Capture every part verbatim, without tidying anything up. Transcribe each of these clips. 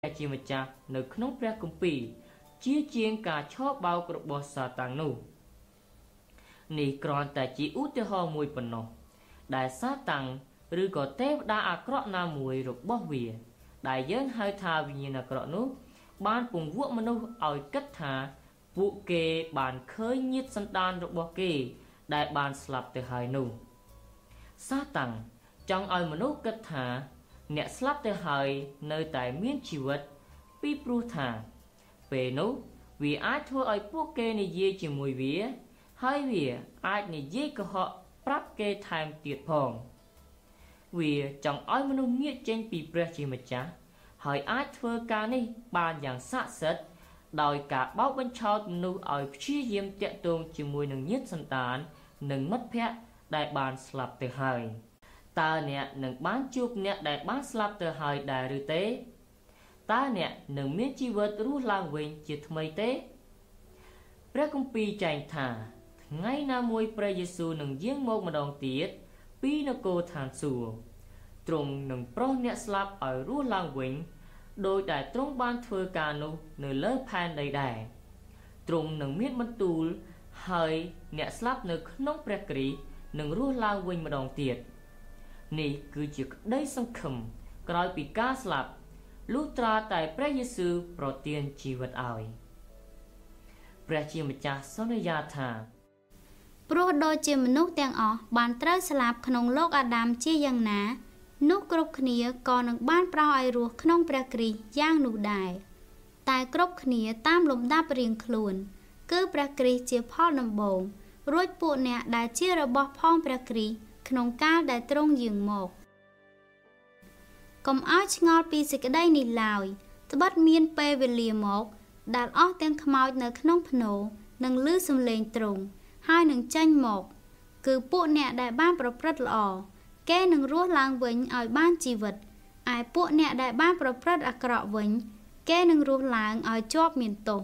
ជាម្ចាស់នៅក្នុងព្រះគម្ពីរជាជាងការឆោបបោករបស់សាតាំងនោះនេះគ្រាន់តែជាឧទាហរណ៍មួយប៉ុណ្ណោះដែលសាតាំងឬក៏ទេវតាអាក្រក់ណាមួយរបស់វាដែលយើងហៅថាវិញ្ញាណអាក្រក់នោះបានពង្វក់មនុស្សឲ្យគិតថាពួកគេបានឃើញញាតិសន្តានរបស់គេដែលបានស្លាប់ទៅហើយនោះសាតាំងចង់ឲ្យមនុស្សគិតថាអ្នកស្លាប់ទៅហើយនៅតែមានជីវិតពីព្រោះថាពេលនោះវាអាចធ្វើឲ្យពួកគេនិយាយជាមួយវាហើយវាអាចនិយាយកុហកប្រាប់គេថែមទៀតផងវាចង់ឲ្យមនុស្សងាកចេញពីព្រះជាម្ចាស់ហើយអាចធ្វើការនេះបានយ៉ាងស័ក្តិសិទ្ធិដោយការបោកបញ្ឆោតមនុស្សឲ្យព្យាយាមតាក់ទងជាមួយនឹងញាតិសន្តាននិងមិត្តភ័ក្តិដែលបានស្លាប់ទៅហើយតើអ្នកនឹងបានជួបអ្នកដែលបានស្លាប់ទៅហើយដែរឬទេតើអ្នកនឹងមានជីវិតរស់ឡើងវិញជាថ្មីទេព្រះគម្ពីរចែងថាថ្ងៃណាមួយព្រះយេស៊ូវនឹងយាងមកម្ដងទៀតពីនគរឋានសួគ៌ទ្រង់នឹងប្រោសអ្នកស្លាប់ឲ្យរស់ឡើងវិញដោយដែលទ្រង់បានធ្វើការនោះនៅលើផែនដីដែរទ្រង់នឹងមានបន្ទូលហើយអ្នកស្លាប់នៅក្នុងព្រះគ្រីស្ទនឹងរស់ឡើងវិញម្ដងទៀតនេះគឺជាក្តីសង្ឃឹមក្រោយពីការស្លាប់លុះត្រាតែព្រះយេស៊ូវប្រទានជីវិតឲ្យព្រះជាម្ចាស់សន្យាថាព្រោះដូចជាមនុស្សទាំងអស់បានត្រូវស្លាប់ក្នុងលោកអាដាមជាយ៉ាងណានោះគ្រប់គ្នាក៏នឹងបានប្រោសឲ្យរស់ក្នុងព្រះគ្រីស្ទយ៉ាងនោះដែរតែគ្រប់គ្នាតាមលំដាប់រៀងខ្លួនគឺព្រះគ្រីស្ទជាផលដំបូងរួចពួកអ្នកដែលជារបស់ផងព្រះគ្រីស្ទក្នុងកាលដែលទ្រង់យាងមកកុំឲ្យឆ្ងល់ពីសេចក្តីនេះឡើយត្បិតមានពេលវេលាមកដែលអស់ទាំងខ្មោចនៅក្នុងភ្នោនឹងឮសំឡេងទ្រង់ហើយនឹងចេញមកគឺពួកអ្នកដែលបានប្រព្រឹត្តល្អគេនឹងរស់ឡើងវិញឲ្យបានជីវិតឯពួកអ្នកដែលបានប្រព្រឹត្តអាក្រក់វិញគេនឹងរស់ឡើងឲ្យជាប់មានទោស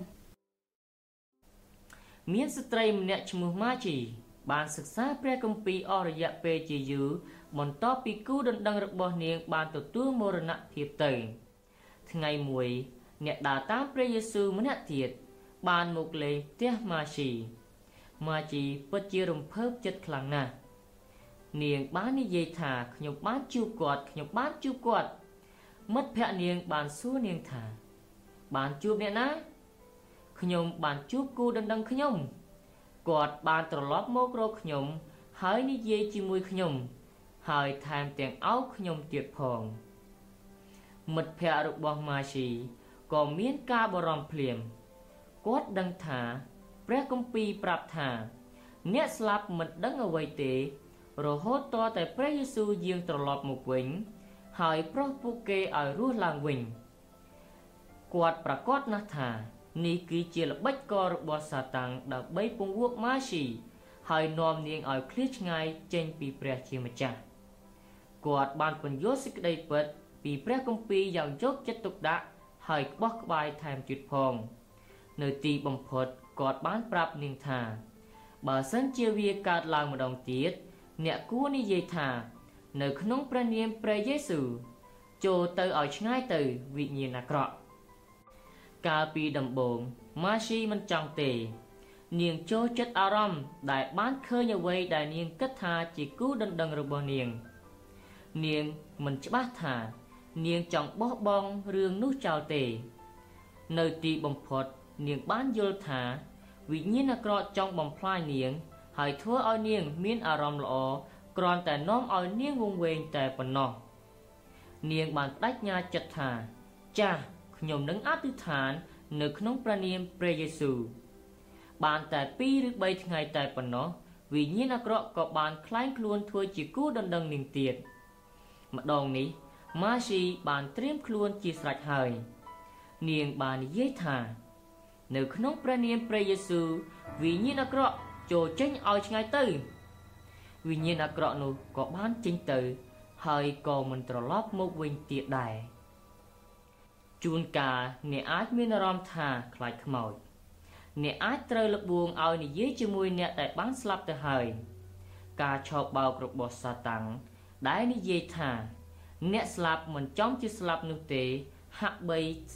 មានស្ត្រីម្នាក់ឈ្មោះម៉ាជីបានសិក្សាព្រះគម្ពីរអស់រយៈពេលជាយូរបន្ទាប់ពីគូដណ្ដឹងរបស់នាងបានទទួលមរណភាពទៅថ្ងៃមួយអ្នកដើរតាមព្រះយេស៊ូវម្នាក់ទៀតបានមកលេងផ្ទះម៉ាជីម៉ាជីពិតជារំភើបចិត្តខ្លាំងណាស់នាងបាននិយាយថាខ្ញុំបានជួបគាត់ខ្ញុំបានជួបគាត់មិត្តភក្តិនាងបានសួរនាងថាបានជួបអ្នកណាខ្ញុំបានជួបគូដណ្ដឹងខ្ញុំគាត់បានត្រឡប់មករកខ្ញុំហើយនិយាយជាមួយខ្ញុំហើយថែមទាំងអោបខ្ញុំទៀតផងមិត្តភក្តិរបស់ម៉ាស៊ីក៏មានការបារម្ភភ្លាមគាត់ដឹងថាព្រះគម្ពីរប្រាប់ថាអ្នកស្លាប់មិនដឹងអ្វីទេរហូតតតែព្រះយេស៊ូវយាងត្រឡប់មកវិញហើយប្រោសពួកគេឲ្យរស់ឡើងវិញគាត់ប្រកាសណាស់ថានេះគឺជាល្បិចកលរបស់សាតាំងដើម្បីពង្វក់ម៉ាស៊ីហើយនាំនាងឲ្យឃ្លាតឆ្ងាយចេញពីព្រះជាម្ចាស់គាត់បានពន្យល់សេចក្តីពិតពីព្រះគម្ពីរយ៉ាងយកចិត្តទុកដាក់ហើយក្បោះក្បាយថែមទៀតផងនៅទីបំផុតគាត់បានប្រាប់នាងថាបើសិនជាវាកើតឡើងម្ដងទៀតអ្នកគួរនិយាយថានៅក្នុងព្រះនាមព្រះយេស៊ូវចូលទៅឲ្យឆ្ងាយទៅវិញ្ញាណអាក្រក់កាលពីដំបូងម៉ាស៊ីមិនចង់ទេនាងចូលចិត្តអារម្មណ៍ដែលបានឃើញអ្វីដែលនាងគិតថាជាគូដណ្ដឹងរបស់នាងនាងមិនច្បាស់ថានាងចង់បោះបង់រឿងនោះចោលទេនៅទីបំផុតនាងបានយល់ថាវិញ្ញាណអាក្រក់ចង់បំផ្លាញនាងហើយធ្វើឲ្យនាងមានអារម្មណ៍ល្អគ្រាន់តែនាំឲ្យនាងវង្វេងតែប៉ុណ្ណោះនាងបានបដិញ្ញាចិត្តថាចាស់ខ្ញុំនឹងអធិដ្ឋាននៅក្នុងព្រះនាមព្រះយេស៊ូវបានតែពីរឬបីថ្ងៃតែប៉ុណ្ណោះវិញ្ញាណអាក្រក់ក៏បានក្លែងខ្លួនធ្វើជាគូដណ្ដឹងនាងទៀតម្ដងនេះម៉ាស៊ីបានត្រៀមខ្លួនជាស្រេចហើយនាងបាននិយាយថានៅក្នុងព្រះនាមព្រះយេស៊ូវវិញ្ញាណអាក្រក់ចូលចេញឲ្យឆ្ងាយទៅវិញ្ញាណអាក្រក់នោះក៏បានចេញទៅហើយក៏មិនត្រឡប់មកវិញទៀតដែរជួនកាលអ្នកអាចមានអារម្មណ៍ថាខ្លាចខ្មោចអ្នកអាចត្រូវលបួងឲ្យនិយាយជាមួយអ្នកដែលបានស្លាប់ទៅហើយការឆោបបោករបស់សាតាំងដែលនិយាយថាអ្នកស្លាប់មិនចំជាស្លាប់នោះទេហាក់បី